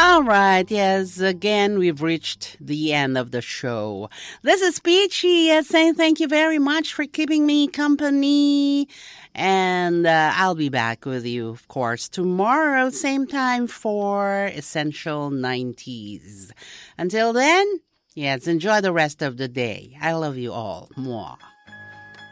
All right, yes, again, we've reached the end of the show. This is Peachy saying thank you very much for keeping me company. And I'll be back with you, of course, tomorrow, same time for Essential 90s. Until then, yes, enjoy the rest of the day. I love you all. Mwah.